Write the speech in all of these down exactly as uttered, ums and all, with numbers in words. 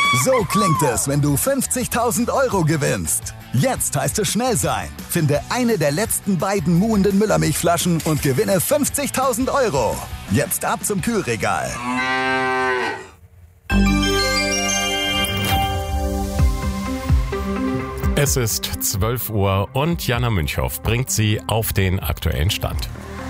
So klingt es, wenn du fünfzigtausend Euro gewinnst. Jetzt heißt es schnell sein. Finde eine der letzten beiden muhenden Müllermilchflaschen und gewinne fünfzigtausend Euro. Jetzt ab zum Kühlregal. Es ist zwölf Uhr und Jana Münchhoff bringt Sie auf den aktuellen Stand.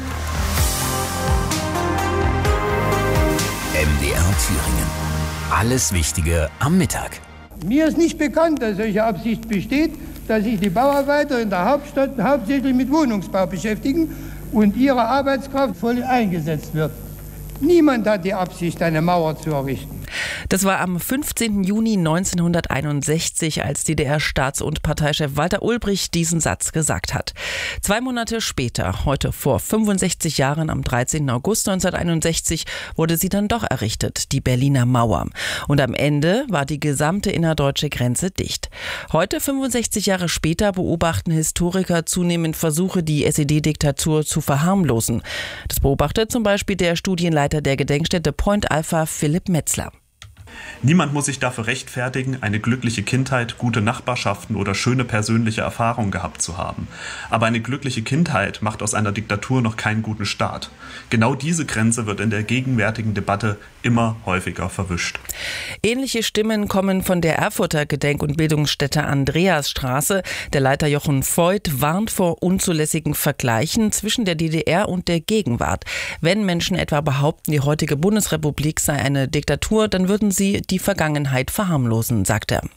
M D R Thüringen. Alles Wichtige am Mittag. Mir ist nicht bekannt, dass solche Absicht besteht, dass sich die Bauarbeiter in der Hauptstadt hauptsächlich mit Wohnungsbau beschäftigen und ihre Arbeitskraft voll eingesetzt wird. Niemand hat die Absicht, eine Mauer zu errichten. Das war am fünfzehnten Juni neunzehnhunderteinundsechzig, als D D R-Staats- und Parteichef Walter Ulbricht diesen Satz gesagt hat. Zwei Monate später, heute vor fünfundsechzig Jahren, am dreizehnten August neunzehnhunderteinundsechzig, wurde sie dann doch errichtet, die Berliner Mauer. Und am Ende war die gesamte innerdeutsche Grenze dicht. Heute, fünfundsechzig Jahre später, beobachten Historiker zunehmend Versuche, die S E D-Diktatur zu verharmlosen. Das beobachtet zum Beispiel der Studienleiter der Gedenkstätte Point Alpha, Philipp Metzler. Niemand muss sich dafür rechtfertigen, eine glückliche Kindheit, gute Nachbarschaften oder schöne persönliche Erfahrungen gehabt zu haben. Aber eine glückliche Kindheit macht aus einer Diktatur noch keinen guten Staat. Genau diese Grenze wird in der gegenwärtigen Debatte immer häufiger verwischt. Ähnliche Stimmen kommen von der Erfurter Gedenk- und Bildungsstätte Andreasstraße. Der Leiter Jochen Voigt warnt vor unzulässigen Vergleichen zwischen der D D R und der Gegenwart. Wenn Menschen etwa behaupten, die heutige Bundesrepublik sei eine Diktatur, dann würden sie die Vergangenheit verharmlosen, sagt er.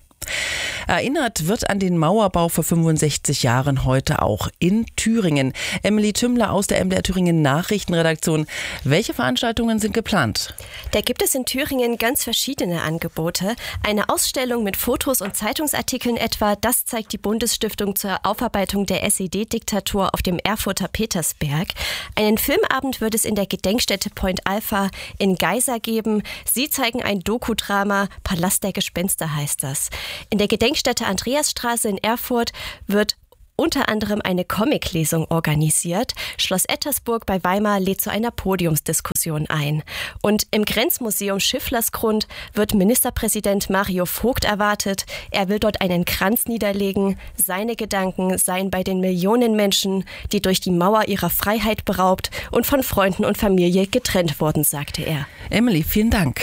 Erinnert wird an den Mauerbau vor fünfundsechzig Jahren heute auch in Thüringen. Emily Tümmler aus der M D R Thüringen Nachrichtenredaktion. Welche Veranstaltungen sind geplant? Da gibt es in Thüringen ganz verschiedene Angebote. Eine Ausstellung mit Fotos und Zeitungsartikeln etwa, das zeigt die Bundesstiftung zur Aufarbeitung der S E D-Diktatur auf dem Erfurter Petersberg. Einen Filmabend wird es in der Gedenkstätte Point Alpha in Geisa geben. Sie zeigen ein Dokudrama, Palast der Gespenster heißt das. In der Gedenkstätte Andreasstraße in Erfurt wird unter anderem eine Comiclesung organisiert. Schloss Ettersburg bei Weimar lädt zu einer Podiumsdiskussion ein. Und im Grenzmuseum Schifflersgrund wird Ministerpräsident Mario Vogt erwartet. Er will dort einen Kranz niederlegen. Seine Gedanken seien bei den Millionen Menschen, die durch die Mauer ihrer Freiheit beraubt und von Freunden und Familie getrennt wurden, sagte er. Emily, vielen Dank.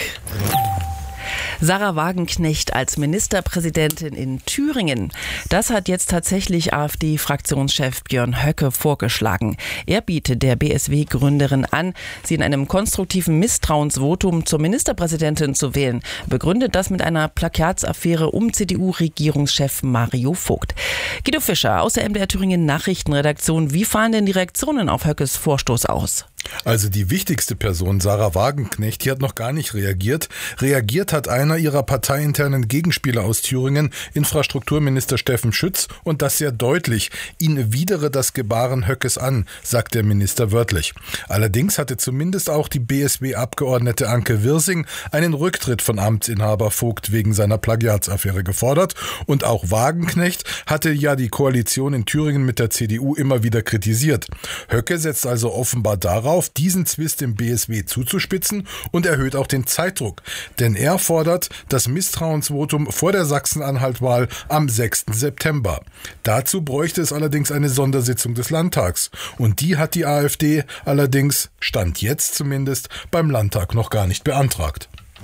Sarah Wagenknecht als Ministerpräsidentin in Thüringen. Das hat jetzt tatsächlich AfD-Fraktionschef Björn Höcke vorgeschlagen. Er bietet der B S W-Gründerin an, sie in einem konstruktiven Misstrauensvotum zur Ministerpräsidentin zu wählen. Begründet das mit einer Plakatsaffäre um C D U-Regierungschef Mario Vogt. Guido Fischer aus der M D R Thüringen Nachrichtenredaktion. Wie fallen denn die Reaktionen auf Höckes Vorstoß aus? Also die wichtigste Person, Sarah Wagenknecht, die hat noch gar nicht reagiert. Reagiert hat einer ihrer parteiinternen Gegenspieler aus Thüringen, Infrastrukturminister Steffen Schütz, und das sehr deutlich. Ihn widere das Gebaren Höckes an, sagt der Minister wörtlich. Allerdings hatte zumindest auch die B S W-Abgeordnete Anke Wirsing einen Rücktritt von Amtsinhaber Vogt wegen seiner Plagiatsaffäre gefordert. Und auch Wagenknecht hatte ja die Koalition in Thüringen mit der C D U immer wieder kritisiert. Höcke setzt also offenbar darauf, diesen Zwist im B S W zuzuspitzen und erhöht auch den Zeitdruck. Denn er fordert das Misstrauensvotum vor der Sachsen-Anhalt-Wahl am sechsten September. Dazu bräuchte es allerdings eine Sondersitzung des Landtags. Und die hat die AfD allerdings, Stand jetzt zumindest, beim Landtag noch gar nicht beantragt.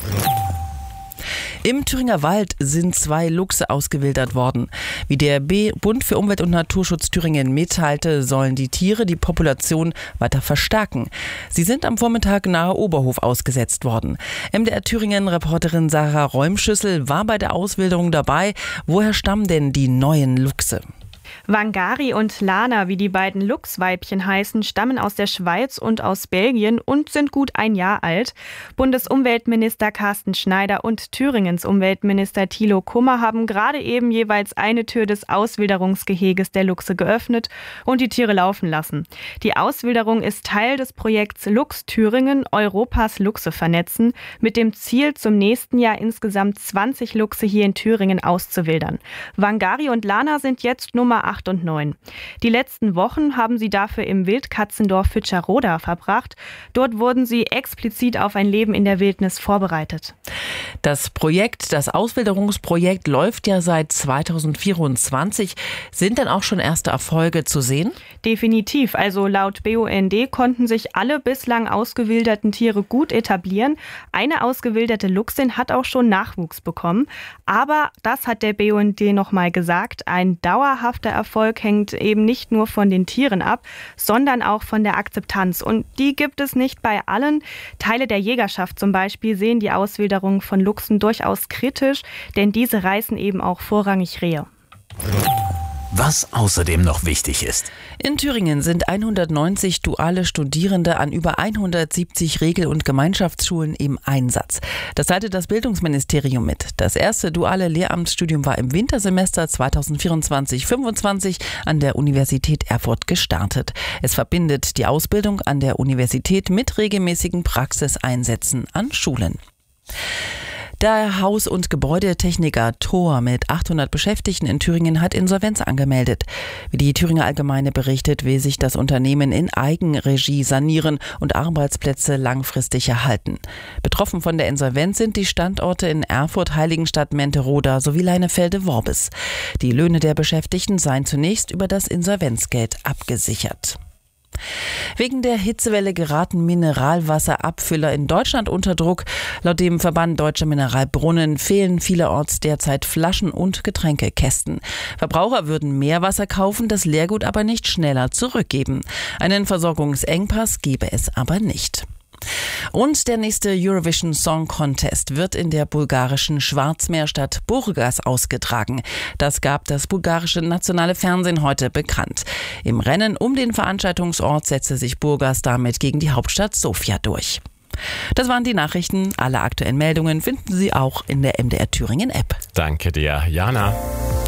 Im Thüringer Wald sind zwei Luchse ausgewildert worden. Wie der B- Bund für Umwelt und Naturschutz Thüringen mitteilte, sollen die Tiere die Population weiter verstärken. Sie sind am Vormittag nahe Oberhof ausgesetzt worden. M D R Thüringen-Reporterin Sarah Räumschüssel war bei der Auswilderung dabei. Woher stammen denn die neuen Luchse? Wangari und Lana, wie die beiden Luchsweibchen heißen, stammen aus der Schweiz und aus Belgien und sind gut ein Jahr alt. Bundesumweltminister Carsten Schneider und Thüringens Umweltminister Thilo Kummer haben gerade eben jeweils eine Tür des Auswilderungsgeheges der Luchse geöffnet und die Tiere laufen lassen. Die Auswilderung ist Teil des Projekts Luchs Thüringen, Europas Luchse vernetzen, mit dem Ziel, zum nächsten Jahr insgesamt zwanzig Luchse hier in Thüringen auszuwildern. Wangari und Lana sind jetzt Nummer acht und neun. Die letzten Wochen haben sie dafür im Wildkatzendorf Fütscherroda verbracht. Dort wurden sie explizit auf ein Leben in der Wildnis vorbereitet. Das Projekt, das Auswilderungsprojekt läuft ja seit zweitausendvierundzwanzig. Sind denn auch schon erste Erfolge zu sehen? Definitiv. Also laut B U N D konnten sich alle bislang ausgewilderten Tiere gut etablieren. Eine ausgewilderte Luchsin hat auch schon Nachwuchs bekommen. Aber das hat der B U N D nochmal gesagt. Ein dauerhafter Erfolg hängt eben nicht nur von den Tieren ab, sondern auch von der Akzeptanz. Und die gibt es nicht bei allen. Teile der Jägerschaft zum Beispiel sehen die Auswilderung von Luchsen durchaus kritisch, denn diese reißen eben auch vorrangig Rehe. Was außerdem noch wichtig ist. In Thüringen sind hundertneunzig duale Studierende an über hundertsiebzig Regel- und Gemeinschaftsschulen im Einsatz. Das teilte das Bildungsministerium mit. Das erste duale Lehramtsstudium war im Wintersemester zweitausendvierundzwanzig fünfundzwanzig an der Universität Erfurt gestartet. Es verbindet die Ausbildung an der Universität mit regelmäßigen Praxiseinsätzen an Schulen. Der Haus- und Gebäudetechniker Thor mit achthundert Beschäftigten in Thüringen hat Insolvenz angemeldet. Wie die Thüringer Allgemeine berichtet, will sich das Unternehmen in Eigenregie sanieren und Arbeitsplätze langfristig erhalten. Betroffen von der Insolvenz sind die Standorte in Erfurt, Heiligenstadt, Menteroda sowie Leinefelde-Worbis. Die Löhne der Beschäftigten seien zunächst über das Insolvenzgeld abgesichert. Wegen der Hitzewelle geraten Mineralwasserabfüller in Deutschland unter Druck. Laut dem Verband Deutscher Mineralbrunnen fehlen vielerorts derzeit Flaschen und Getränkekästen. Verbraucher würden mehr Wasser kaufen, das Leergut aber nicht schneller zurückgeben. Einen Versorgungsengpass gebe es aber nicht. Und der nächste Eurovision Song Contest wird in der bulgarischen Schwarzmeerstadt Burgas ausgetragen. Das gab das bulgarische nationale Fernsehen heute bekannt. Im Rennen um den Veranstaltungsort setzte sich Burgas damit gegen die Hauptstadt Sofia durch. Das waren die Nachrichten. Alle aktuellen Meldungen finden Sie auch in der M D R Thüringen App. Danke dir, Jana.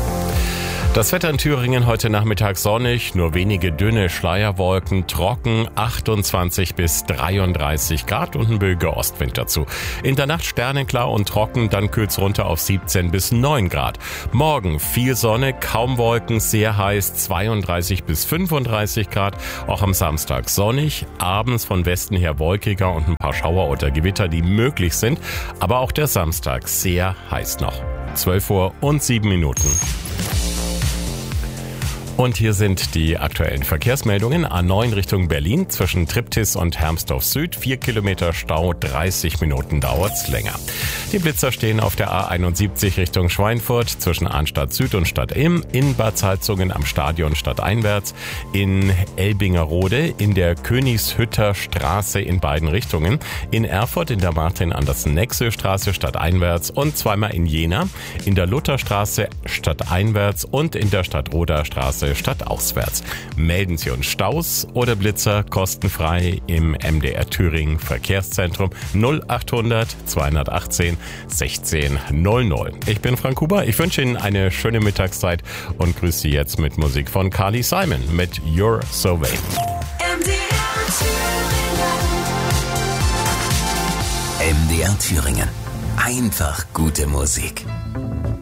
Das Wetter in Thüringen heute Nachmittag sonnig, nur wenige dünne Schleierwolken, trocken, achtundzwanzig bis dreiunddreißig Grad und ein böiger Ostwind dazu. In der Nacht sternenklar und trocken, dann kühlt's runter auf siebzehn bis neun Grad. Morgen viel Sonne, kaum Wolken, sehr heiß, zweiunddreißig bis fünfunddreißig Grad. Auch am Samstag sonnig, abends von Westen her wolkiger und ein paar Schauer oder Gewitter, die möglich sind. Aber auch der Samstag sehr heiß noch. zwölf Uhr und sieben Minuten. Und hier sind die aktuellen Verkehrsmeldungen. A neun Richtung Berlin zwischen Triptis und Hermsdorf Süd. Vier Kilometer Stau, dreißig Minuten dauert's länger. Die Blitzer stehen auf der A einundsiebzig Richtung Schweinfurt zwischen Arnstadt Süd und Stadt Ilm. In Bad Salzungen am Stadion stadteinwärts. In Elbingerode in der Königshütter Straße in beiden Richtungen. In Erfurt in der Martin-Andersen-Nexel-Straße stadteinwärts. Und zweimal in Jena in der Lutherstraße stadteinwärts und in der Stadtroder Straße stadtauswärts. Melden Sie uns Staus oder Blitzer kostenfrei im M D R Thüringen Verkehrszentrum null achthundert zweihundertachtzehn sechzehn null null. Ich bin Frank Huber, ich wünsche Ihnen eine schöne Mittagszeit und grüße Sie jetzt mit Musik von Carly Simon mit You're So Vain. M D R Thüringen. M D R Thüringen. Einfach gute Musik.